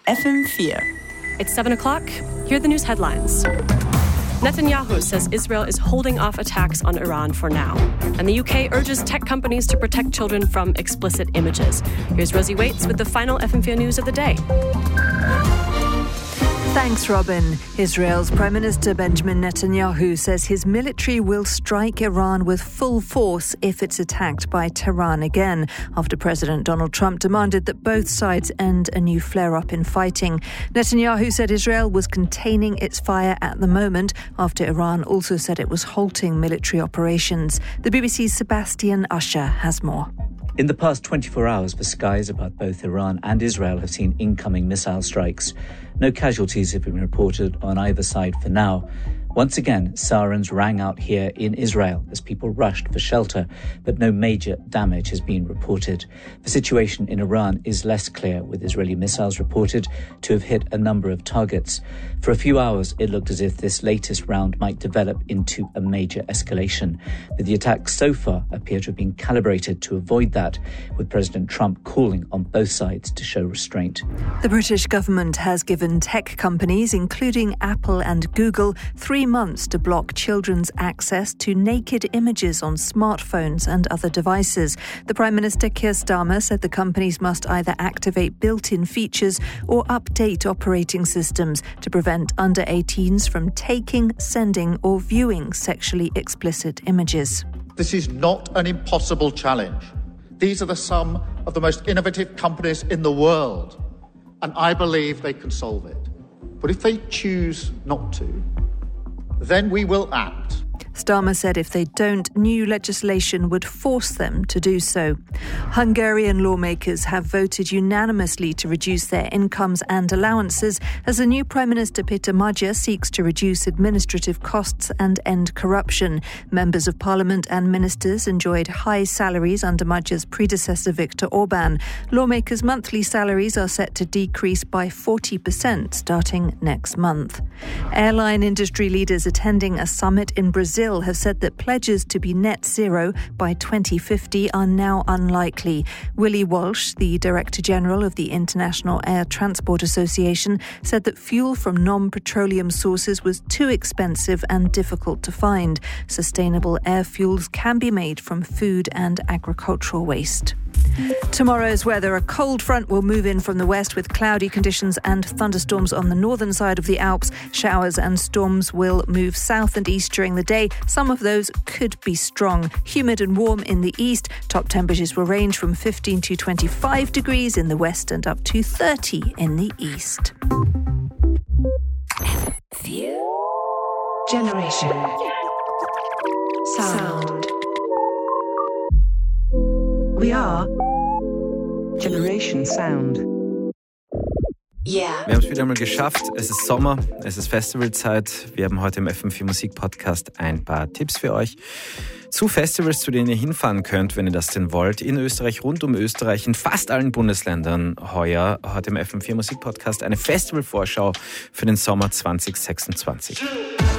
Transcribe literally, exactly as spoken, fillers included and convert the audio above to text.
F M four. It's seven o'clock. Here are the news headlines. Netanyahu says Israel is holding off attacks on Iran for now. And the U K urges tech companies to protect children from explicit images. Here's Rosie Waits with the final F M four news of the day. Thanks, Robin. Israel's Prime Minister Benjamin Netanyahu says his military will strike Iran with full force if it's attacked by Tehran again, after President Donald Trump demanded that both sides end a new flare-up in fighting. Netanyahu said Israel was containing its fire at the moment, after Iran also said it was halting military operations. The B B C's Sebastian Usher has more. In the past twenty-four hours, the skies about both Iran and Israel have seen incoming missile strikes. No casualties have been reported on either side for now. Once again, sirens rang out here in Israel as people rushed for shelter, but no major damage has been reported. The situation in Iran is less clear, with Israeli missiles reported to have hit a number of targets. For a few hours, it looked as if this latest round might develop into a major escalation. But the attacks so far appear to have been calibrated to avoid that, with President Trump calling on both sides to show restraint. The British government has given tech companies, including Apple and Google, three months to block children's access to naked images on smartphones and other devices. The Prime Minister Keir Starmer said the companies must either activate built-in features or update operating systems to prevent under eighteens from taking, sending or viewing sexually explicit images. This is not an impossible challenge. These are the some of the most innovative companies in the world, and I believe they can solve it. But if they choose not to, then we will act. Starmer said if they don't, new legislation would force them to do so. Hungarian lawmakers have voted unanimously to reduce their incomes and allowances as the new Prime Minister Peter Magyar seeks to reduce administrative costs and end corruption. Members of Parliament and ministers enjoyed high salaries under Magyar's predecessor Viktor Orban. Lawmakers' monthly salaries are set to decrease by forty percent starting next month. Airline industry leaders attending a summit in Brazil have said that pledges to be net zero by twenty fifty are now unlikely. Willie Walsh, the Director General of the International Air Transport Association, said that fuel from non-petroleum sources was too expensive and difficult to find. Sustainable air fuels can be made from food and agricultural waste. Tomorrow's weather. A cold front will move in from the west with cloudy conditions and thunderstorms on the northern side of the Alps. Showers and storms will move south and east during the day. Some of those could be strong. Humid and warm in the east. Top temperatures will range from fifteen to twenty-five degrees in the west and up to thirty in the east. Generation Sound. We are Generation Sound. Yeah. Wir haben es wieder einmal geschafft. Es ist Sommer, es ist Festivalzeit. Wir haben heute im F M vier Musik Podcast ein paar Tipps für euch zu Festivals, zu denen ihr hinfahren könnt, wenn ihr das denn wollt. In Österreich, rund um Österreich, in fast allen Bundesländern heuer. Heute im F M vier Musik Podcast eine Festivalvorschau für den Sommer zwanzig sechsundzwanzig.